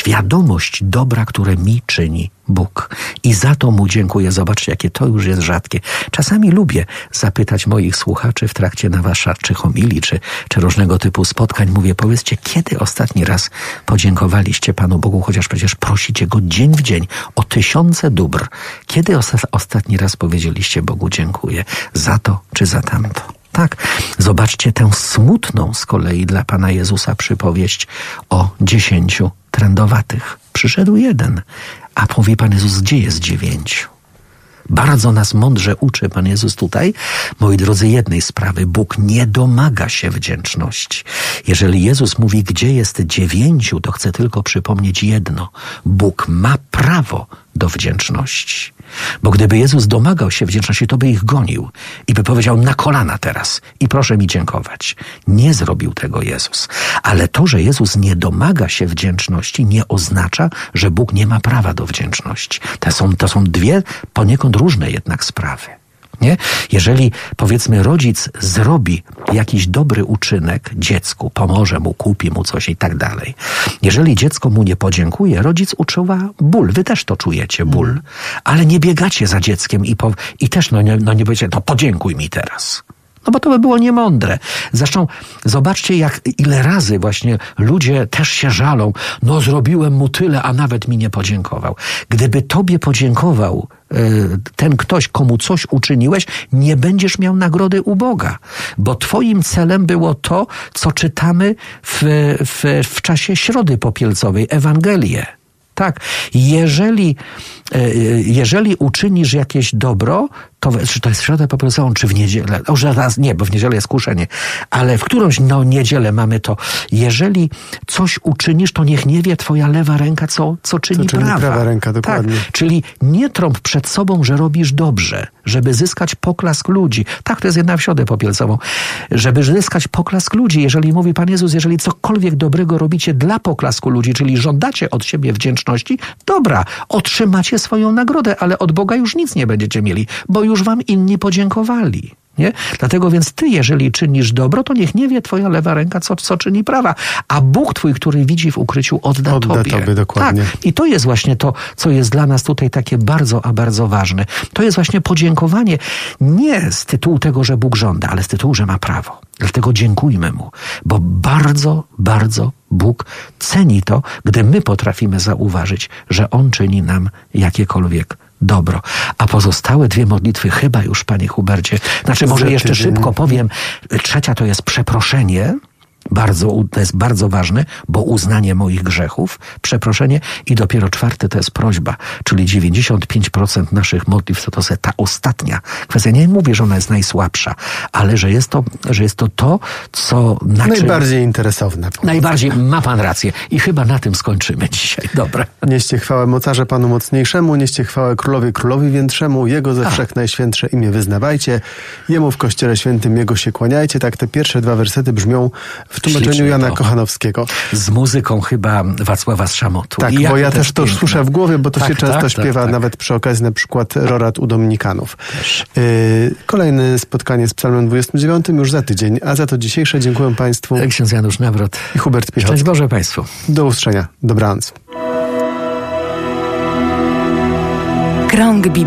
świadomość dobra, które mi czyni Bóg. I za to Mu dziękuję. Zobaczcie, jakie to już jest rzadkie. Czasami lubię zapytać moich słuchaczy w trakcie nawasza, czy homilii, czy różnego typu spotkań. Mówię, powiedzcie, kiedy ostatni raz podziękowaliście Panu Bogu, chociaż przecież prosicie Go dzień w dzień o tysiące dóbr. Kiedy ostatni raz powiedzieliście Bogu dziękuję za to czy za tamto? Tak, zobaczcie tę smutną z kolei dla Pana Jezusa przypowieść o 10 trędowatych. Przyszedł jeden, a powie Pan Jezus, gdzie jest 9? Bardzo nas mądrze uczy Pan Jezus tutaj, moi drodzy, jednej sprawy. Bóg nie domaga się wdzięczności. Jeżeli Jezus mówi, gdzie jest 9, to chcę tylko przypomnieć jedno. Bóg ma prawo do wdzięczności. Bo gdyby Jezus domagał się wdzięczności, to by ich gonił i by powiedział na kolana teraz i proszę mi dziękować. Nie zrobił tego Jezus. Ale to, że Jezus nie domaga się wdzięczności, nie oznacza, że Bóg nie ma prawa do wdzięczności. To są dwie poniekąd różne jednak sprawy. Nie? Jeżeli, powiedzmy, rodzic zrobi jakiś dobry uczynek dziecku, pomoże mu, kupi mu coś i tak dalej. Jeżeli dziecko mu nie podziękuje, rodzic uczuwa ból. Wy też to czujecie, ból. Ale nie biegacie za dzieckiem i też nie powiecie, no podziękuj mi teraz. No bo to by było niemądre. Zresztą zobaczcie, ile razy właśnie ludzie też się żalą. No zrobiłem mu tyle, a nawet mi nie podziękował. Gdyby tobie podziękował ten ktoś, komu coś uczyniłeś, nie będziesz miał nagrody u Boga. Bo twoim celem było to, co czytamy w czasie Środy Popielcowej, Ewangelię. Tak, jeżeli uczynisz jakieś dobro, czy to jest w Środę Popielcową, czy w niedzielę, nie, bo w niedzielę jest kuszenie, ale w którąś niedzielę mamy to. Jeżeli coś uczynisz, to niech nie wie twoja lewa ręka, co czyni prawa ręka, dokładnie. Tak, czyli nie trąb przed sobą, że robisz dobrze, żeby zyskać poklask ludzi. Tak, to jest jedna w Środę Popielcową. Żeby zyskać poklask ludzi, jeżeli mówi Pan Jezus, jeżeli cokolwiek dobrego robicie dla poklasku ludzi, czyli żądacie od siebie wdzięczności, dobra, otrzymacie swoją nagrodę, ale od Boga już nic nie będziecie mieli, bo już wam inni podziękowali. Nie? Dlatego więc ty, jeżeli czynisz dobro, to niech nie wie twoja lewa ręka, co czyni prawa. A Bóg twój, który widzi w ukryciu, odda tobie. Dokładnie. Tak. I to jest właśnie to, co jest dla nas tutaj takie bardzo, a bardzo ważne. To jest właśnie podziękowanie nie z tytułu tego, że Bóg żąda, ale z tytułu, że ma prawo. Dlatego dziękujmy Mu, bo bardzo, bardzo Bóg ceni to, gdy my potrafimy zauważyć, że On czyni nam jakiekolwiek dobro. A pozostałe 2 modlitwy chyba już, Panie Hubercie, może jeszcze szybko powiem. 3 to jest przeproszenie. To jest bardzo ważne, bo uznanie moich grzechów, przeproszenie i dopiero 4 to jest prośba, czyli 95% naszych modlitw to jest ta ostatnia kwestia. Nie mówię, że ona jest najsłabsza, ale że jest to, co... Najbardziej interesowne. Najbardziej, ma Pan rację. I chyba na tym skończymy dzisiaj. Dobra. Nieście chwałę mocarze Panu Mocniejszemu, nieście chwałę Królowi Więtrzemu, Jego ze wszech najświętsze imię wyznawajcie, Jemu w Kościele Świętym Jego się kłaniajcie. Tak te pierwsze 2 wersety brzmią w tłumaczeniu Jana Kochanowskiego. Z muzyką chyba Wacława Szamotu. Tak, bo ja też to słyszę w głowie, bo to się często śpiewa nawet przy okazji na przykład rorat u Dominikanów. Kolejne spotkanie z Psalmem 29 już za tydzień, a za to dzisiejsze dziękuję Państwu. Ksiądz Janusz Nawrot i Hubert Piechocki. Szczęść Boże Państwu. Do usłyszenia. Dobranoc. Krąg